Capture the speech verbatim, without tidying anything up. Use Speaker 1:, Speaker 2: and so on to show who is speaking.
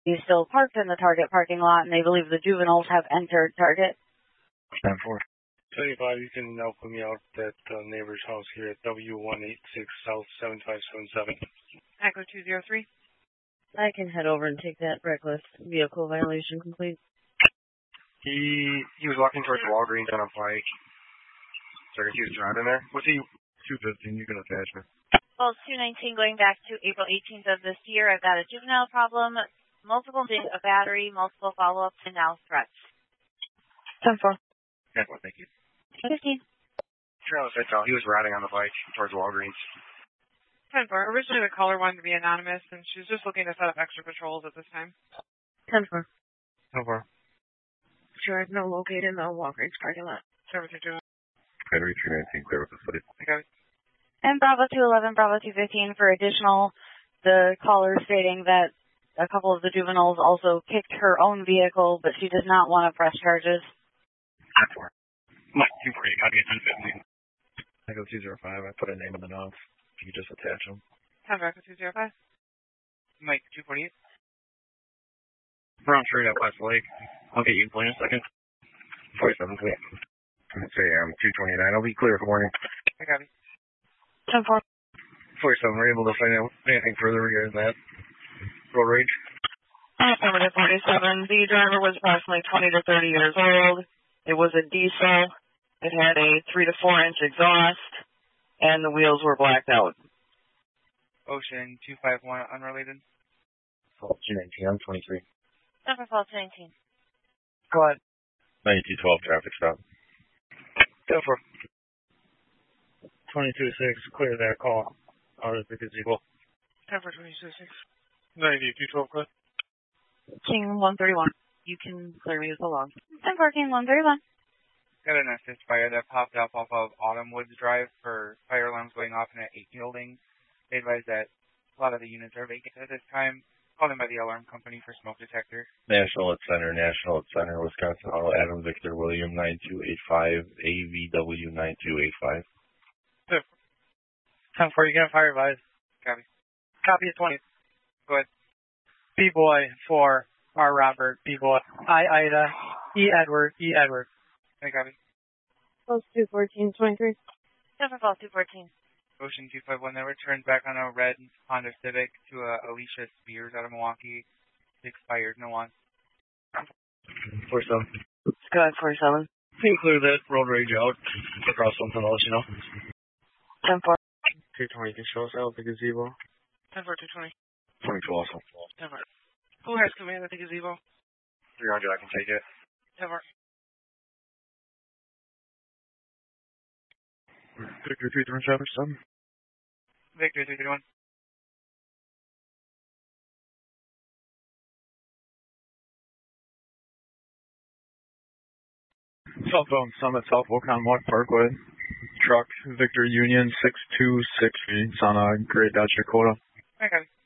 Speaker 1: He's still parked in the Target parking lot, and they believe the juveniles have entered Target.
Speaker 2: ten four.
Speaker 3: seventy-five, you can now put me out at uh, neighbor's house here at W one eighty-six South seven five seven seven.
Speaker 4: Echo two zero three.
Speaker 5: I can head over and take that reckless vehicle violation complete.
Speaker 2: He he was walking towards Walgreens on a bike. So I guess he was driving there. What's he? two fifteen, you can attach me.
Speaker 6: Well, two nineteen going back to April eighteenth of this year. I've got a juvenile problem, multiple things, a battery, multiple follow-ups, and now threats.
Speaker 1: ten four.
Speaker 2: ten four, thank you.
Speaker 1: fifteen.
Speaker 2: Sure, that's all. He was riding on the bike towards Walgreens.
Speaker 4: ten four. Originally, the caller wanted to be anonymous, and she's just looking to set up extra patrols at this time.
Speaker 5: ten four.
Speaker 2: ten four.
Speaker 5: Sure, no locate in the Walgreens parking lot.
Speaker 4: Service two.
Speaker 2: Henry three nineteen, clear with the footage.
Speaker 4: Okay.
Speaker 1: And Bravo two eleven, Bravo two fifteen for additional, the caller stating that a couple of the juveniles also kicked her own vehicle, but she does not want to press charges.
Speaker 2: ten four. Mike two forty, copy at ten fifteen. Echo two zero five, I put a name in the notes. If you could just attach them.
Speaker 4: ten four, Echo two zero five. Mike two forty-eight.
Speaker 2: We're on straight up West Lake. I'll get you in a second. forty-seven, clear. Say um, two twenty-nine. I'll be clear for warning.
Speaker 4: I got it.
Speaker 1: ten four.
Speaker 2: forty-seven, we're able to find out anything further regarding that road rage?
Speaker 5: Affirmative forty-seven. The driver was approximately twenty to thirty years old. It was a diesel. It had a three to four inch exhaust, and the wheels were blacked out.
Speaker 4: Ocean two five one, unrelated.
Speaker 2: Fault two nineteen, I'm twenty-three.
Speaker 6: Number fault two nineteen.
Speaker 5: Go ahead.
Speaker 2: ninety-two twelve, traffic stop.
Speaker 3: ten four. twenty-two six, clear that call out of the gazebo.
Speaker 4: ten four, twenty-two six.
Speaker 3: ninety-two twelve, clear.
Speaker 5: King one thirty-one. You can clear me as along.
Speaker 1: ten four, King one thirty-one.
Speaker 4: Got an assist fire that popped up off of Autumn Woods Drive for fire alarms going off in an eight building. They advise that a lot of the units are vacant at this time. Called in by the alarm company for smoke detector.
Speaker 2: National at Center, National at Center, Wisconsin Auto, Adam Victor William nine two eight five, A V W nine two eight five.
Speaker 3: ten four, you got fire advice.
Speaker 4: Copy.
Speaker 3: Copy at twenty.
Speaker 4: Go ahead.
Speaker 3: B-boy for R. Robert, B-boy. I, Ida, E. Edward, E. Edward.
Speaker 4: I copy.
Speaker 5: Post two fourteen twenty-three.
Speaker 6: Number fault two fourteen.
Speaker 4: Ocean two five one, that returned back on a red Honda Civic to uh, Alicia Spears out of Milwaukee. Expired, no one.
Speaker 3: forty-seven.
Speaker 5: Go ahead, forty-seven.
Speaker 3: You can clear that road rage out across something else, you know.
Speaker 5: ten four.
Speaker 3: two twenty, can show us out the gazebo.
Speaker 4: ten four, two twenty.
Speaker 2: twenty-two also.
Speaker 4: ten four. Who has command at the gazebo?
Speaker 2: three hundred, I can take it.
Speaker 4: ten four.
Speaker 2: Victor three three traffic stop.
Speaker 4: Victor three three one.
Speaker 2: Southbound Summit, South Wokon Walk Parkway. Truck, Victor Union six two six three. It's on a gray Dodge Dakota.
Speaker 4: I got it.